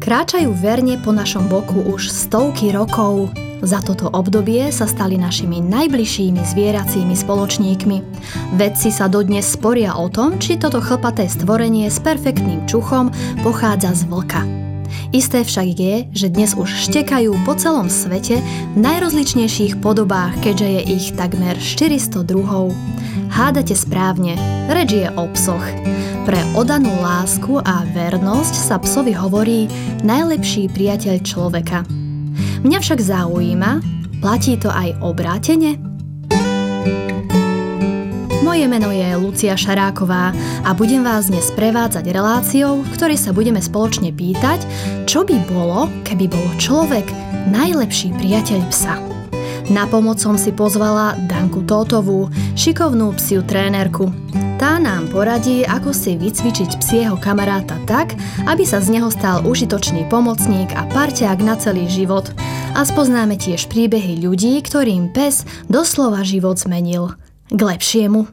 Kráčajú verne po našom boku už stovky rokov. Za toto obdobie sa stali našimi najbližšími zvieracími spoločníkmi. Vedci sa dodnes sporia o tom, či toto chlpaté stvorenie s perfektným čuchom pochádza z vlka. Isté však je, že dnes už štekajú po celom svete v najrozličnejších podobách, keďže je ich takmer 400 druhov. Hádate správne, reč je o psoch. Pre oddanú lásku a vernosť sa psovi hovorí najlepší priateľ človeka. Mňa však zaujíma, platí to aj obrátene? Moje meno je Lucia Šaráková a budem vás dnes prevádzať reláciou, v ktorej sa budeme spoločne pýtať, čo by bolo, keby bol človek najlepší priateľ psa. Na pomoc som si pozvala Danku Tótovú, šikovnú psiu trénerku. Tá nám poradí, ako si vycvičiť psieho kamaráta tak, aby sa z neho stal užitočný pomocník a parťák na celý život. A spoznáme tiež príbehy ľudí, ktorým pes doslova život zmenil. K lepšiemu.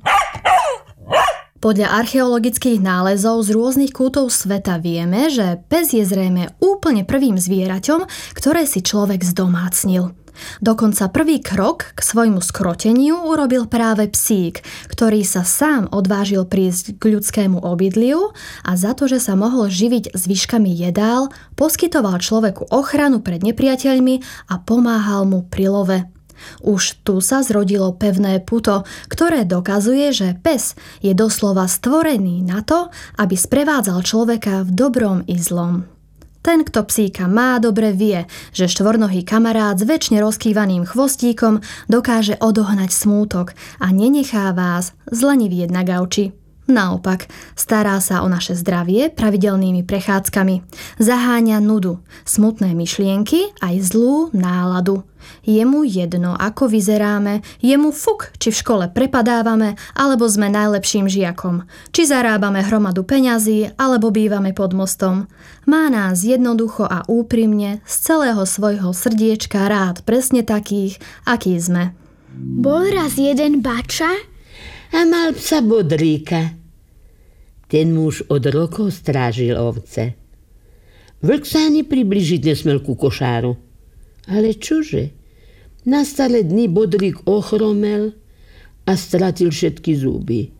Podľa archeologických nálezov z rôznych kútov sveta vieme, že pes je zrejme úplne prvým zvieraťom, ktoré si človek zdomácnil. Dokonca prvý krok k svojmu skroteniu urobil práve psík, ktorý sa sám odvážil prísť k ľudskému obydliu a za to, že sa mohol živiť zvyškami jedál, poskytoval človeku ochranu pred nepriateľmi a pomáhal mu pri love. Už tu sa zrodilo pevné puto, ktoré dokazuje, že pes je doslova stvorený na to, aby sprevádzal človeka v dobrom i zlom. Ten, kto psíka má, dobre vie, že štvornohý kamarát s večne rozkývaným chvostíkom dokáže odohnať smútok a nenechá vás zlenivieť na gauči. Naopak, stará sa o naše zdravie pravidelnými prechádzkami. Zaháňa nudu, smutné myšlienky aj zlú náladu. Je mu jedno, ako vyzeráme, je mu fuk, či v škole prepadávame, alebo sme najlepším žiakom. Či zarábame hromadu peňazí, alebo bývame pod mostom. Má nás jednoducho a úprimne z celého svojho srdiečka rád presne takých, akí sme. Bol raz jeden bača a mal psa Bodríka. Ten muž od rokov strážil ovce. Vlk sa ani približiť nesmel ku košáru. Ale čože? Na staré dny Bodrík ochromel a stratil všetky zuby.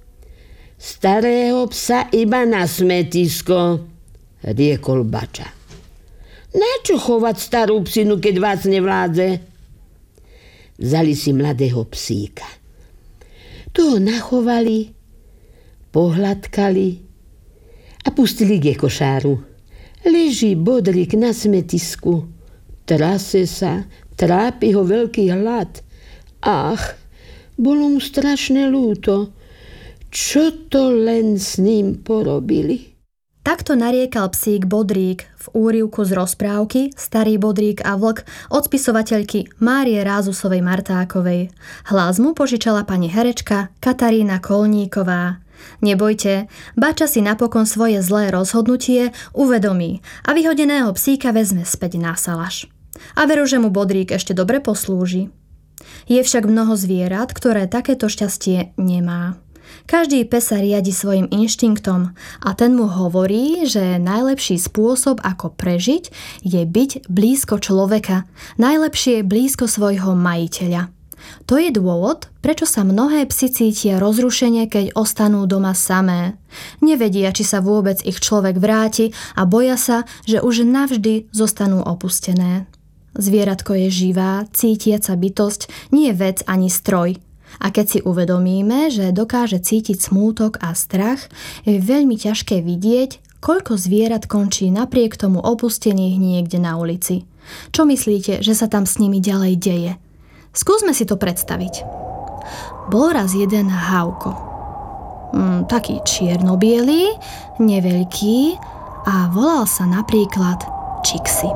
Starého psa iba na smetisko, riekol bača. Načo chovať starú psinu, keď vás nevládze? Vzali si mladého psíka. Toho nachovali, pohľadkali a pustili k košáru. Leží Bodrík na smetisku, trase sa, trápi ho veľký hlad. Ach, bolo mu strašne ľúto. Čo to len s ním porobili? Takto nariekal psík Bodrík v úryvku z rozprávky Starý Bodrík a vlk od spisovateľky Márie Rázusovej Martákovej. Hlas mu požičala pani herečka Katarína Kolníková. Nebojte, bača si napokon svoje zlé rozhodnutie uvedomí a vyhodeného psíka vezme späť na salaš. A veru, že mu Bodrík ešte dobre poslúži. Je však mnoho zvierat, ktoré takéto šťastie nemá. Každý pes sa riadi svojim inštinktom a ten mu hovorí, že najlepší spôsob, ako prežiť, je byť blízko človeka, najlepšie blízko svojho majiteľa. To je dôvod, prečo sa mnohé psi cítia rozrušene, keď ostanú doma samé. Nevedia, či sa vôbec ich človek vráti a boja sa, že už navždy zostanú opustené. Zvieratko je živá, cítiaca bytosť, nie vec ani stroj. A keď si uvedomíme, že dokáže cítiť smútok a strach, je veľmi ťažké vidieť, koľko zvierat končí napriek tomu opustených niekde na ulici. Čo myslíte, že sa tam s nimi ďalej deje? Skúsme si to predstaviť. Bol raz jeden Hauko. Taký čierno-bielý, neveľký a volal sa napríklad Čixi.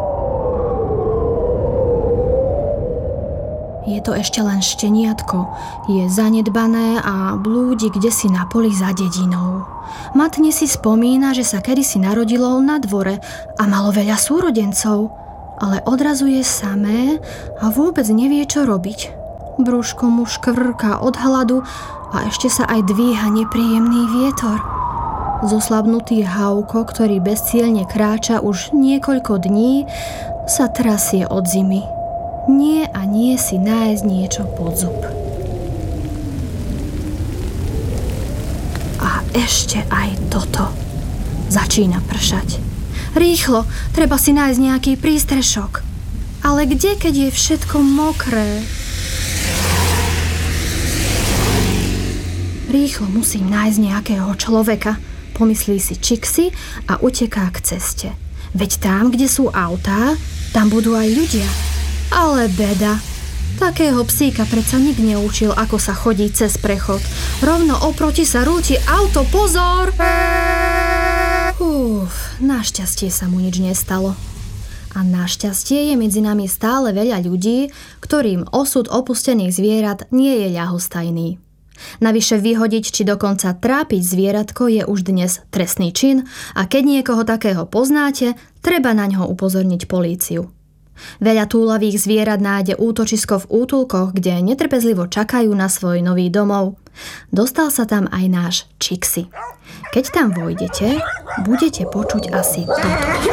Je to ešte len šteniatko, je zanedbané a blúdi kdesi na poli za dedinou. Matne si spomína, že sa kedysi narodilo na dvore a malo veľa súrodencov, ale odrazu je samé a vôbec nevie, čo robiť. Brúško mu škvrká od hladu a ešte sa aj dvíha nepríjemný vietor. Zoslabnutý Hauko, ktorý bezcielne kráča už niekoľko dní, sa trasie od zimy. Nie a nie si nájsť niečo pod zub. A ešte aj toto. Začína pršať. Rýchlo, treba si nájsť nejaký prístrešok. Ale kde, keď je všetko mokré? Rýchlo musím nájsť nejakého človeka, pomyslí si Čiksi a uteká k ceste. Veď tam, kde sú autá, tam budú aj ľudia. Ale beda. Takého psíka predsa nik neučil, ako sa chodí cez prechod. Rovno oproti sa rúti auto, pozor! Našťastie sa mu nič nestalo. A našťastie je medzi nami stále veľa ľudí, ktorým osud opustených zvierat nie je ľahostajný. Navyše vyhodiť či dokonca trápiť zvieratko je už dnes trestný čin a keď niekoho takého poznáte, treba na ňo upozorniť políciu. Veľa túlavých zvierat nájde útočisko v útulkoch, kde netrpezlivo čakajú na svoj nový domov. Dostal sa tam aj náš Čiksi. Keď tam vojdete, budete počuť asi toto.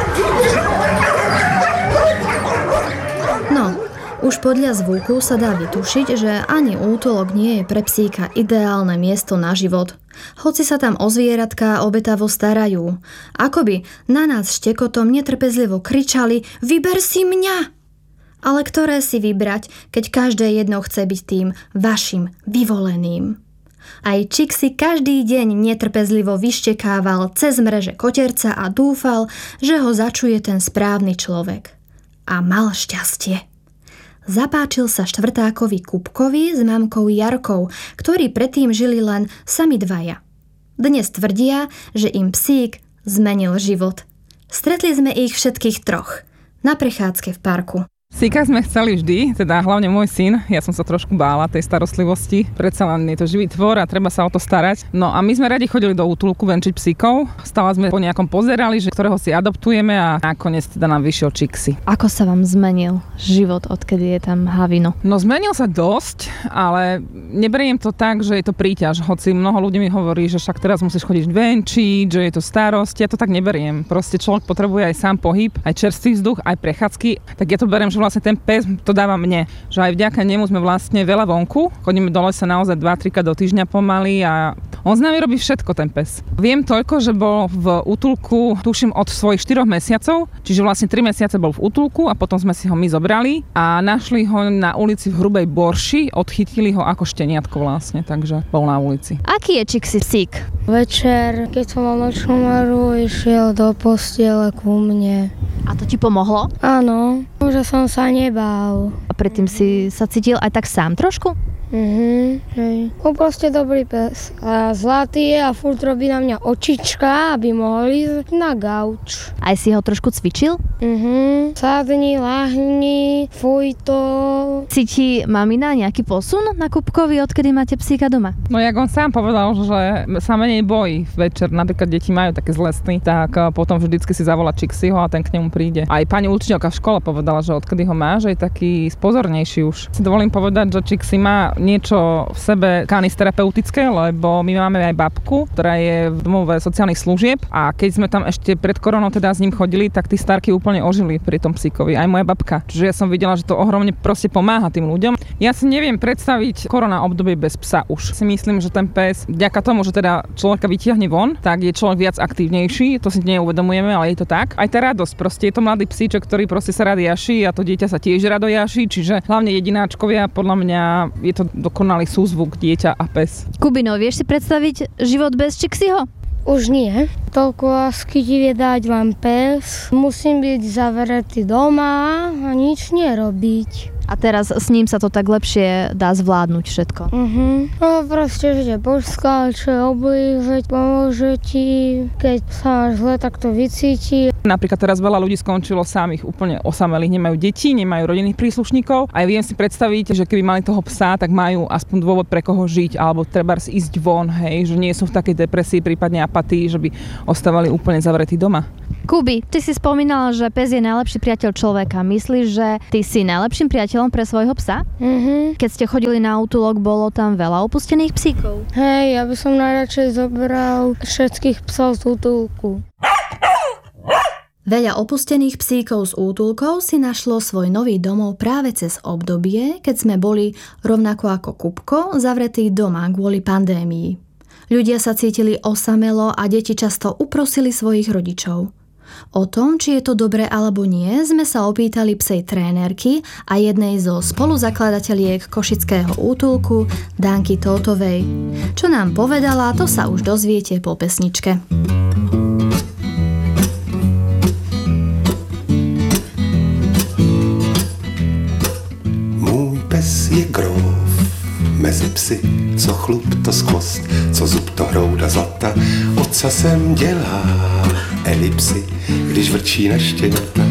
No, už podľa zvuku sa dá vytušiť, že ani útulok nie je pre psíka ideálne miesto na život. Hoci sa tam o zvieratka obetavo starajú. Akoby na nás štekotom netrpezlivo kričali: vyber si mňa! Ale ktoré si vybrať, keď každé jedno chce byť tým vašim vyvoleným? Aj Čiksi každý deň netrpezlivo vyštekával cez mreže koterca a dúfal, že ho začuje ten správny človek. A mal šťastie. Zapáčil sa štvrtákovi Kupkovi s mamkou Jarkou, ktorí predtým žili len sami dvaja. Dnes tvrdia, že im psík zmenil život. Stretli sme ich všetkých troch na prechádzke v parku. Psíka sme chceli vždy, teda hlavne môj syn. Ja som sa trošku bála tej starostlivosti. Predsa len je to živý tvor a treba sa o to starať. No a my sme radi chodili do útulku venčiť psíkov. Stále sme po nejakom pozerali, že ktorého si adoptujeme a nakoniec teda nám vyšiel Čiksi. Ako sa vám zmenil život, odkedy je tam Havino? No zmenil sa dosť, ale neberiem to tak, že je to príťaž. Hoci mnoho ľudí mi hovorí, že však teraz musíš chodiť venčiť, že je to starosť. Ja to tak neberiem. Proste človek potrebuje aj sám pohyb, aj čerstvý vzduch, aj prechádzky. Tak ja to beriem, že vlastne ten pes to dáva mne, že aj vďaka nemu sme vlastne veľa vonku, chodíme do lesa naozaj 2-3 krát do týždňa pomaly a on s nami robí všetko, ten pes. Viem toľko, že bol v útulku, tuším, od svojich 4 mesiacov, čiže vlastne 3 mesiace bol v útulku a potom sme si ho my zobrali a našli ho na ulici v Hrubej Borši, odchytili ho ako šteniatko vlastne, takže bol na ulici. Aký je Čiksi psík? Večer, keď som mal nočnú maru, išiel do postiele ku mne. A to ti pomohlo? Áno, že som sa nebál. A predtým si sa cítil aj tak sám trošku? Hej. On proste dobrý pes. A zlatý je a furt robí na mňa očička, aby mohli ísť na gauč. Aj si ho trošku cvičil? Sadni, lahni, fuj to. Cíti mamina nejaký posun na Kupkovi, odkedy máte psíka doma? No jak on sám povedal, že sa menej bojí večer, napríklad deti majú také zlé sny, tak potom vždycky si zavolá Čiksiho a ten k nemu príde. Aj pani učiteľka v škole povedala, že odkedy ho má, že je taký spozornejší už. Si dovolím povedať, že Čiksi má niečo v sebe kanisterapeutické, lebo my máme aj babku, ktorá je v domove sociálnych služieb a keď sme tam ešte pred koronou teda s ním chodili, tak tí starky úplne ožili pri tom psíkovi, aj moja babka. Čiže ja som videla, že to ohromne proste pomáha tým ľuďom. Ja si neviem predstaviť korona obdobie bez psa už. Si myslím, že ten pes, vďaka tomu, že teda človeka vytiahne von, tak je človek viac aktívnejší, to si neuvedomujeme, ale je to tak. Aj tá radosť, proste je to mladý psíček, ktorý proste sa rád jaší a to dieťa sa tiež rado jaší, čiže hlavne jedináčkovia, podľa mňa je to dokonalý súzvuk dieťa a pes. Kubino, vieš si predstaviť život bez Čiksiho? Už nie. Toľko lásky ti vie dať vám pes. Musím byť zavretý doma a nič nerobiť. A teraz s ním sa to tak lepšie dá zvládnuť všetko. No proste, že ťa poskáče, oblížiť, pomôže ti. Keď sa máš zle, tak to vycíti. Napríklad teraz veľa ľudí skončilo samých, úplne osamelých, nemajú deti, nemajú rodinných príslušníkov. A viem si predstaviť, že keby mali toho psa, tak majú aspoň dôvod pre koho žiť, alebo trebárs ísť von, hej, že nie sú v takej depresii, prípadne apatii, že by ostávali úplne zavretí doma. Kubi, ty si spomínala, že pes je najlepší priateľ človeka. Myslíš, že ty si najlepším priateľom pre svojho psa? Keď ste chodili na útulok, bolo tam veľa opustených psíkov? Hej, ja by som najradšej zobral všetkých psov z útulku. Veľa opustených psíkov z útulkov si našlo svoj nový domov práve cez obdobie, keď sme boli, rovnako ako Kupko, zavretí doma kvôli pandémii. Ľudia sa cítili osamelo a deti často uprosili svojich rodičov. O tom, či je to dobre alebo nie, sme sa opýtali psej trénerky a jednej zo spoluzakladateliek košického útulku, Danky Tótovej. Čo nám povedala, to sa už dozviete po pesničke. Je grof mezi psy, co chlup to skvost, co zub to hrouda zlata, oca sem dělá elipsy, když vrčí na štěňata.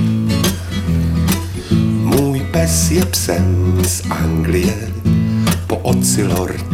Můj pes je psem z Anglie, po oci lord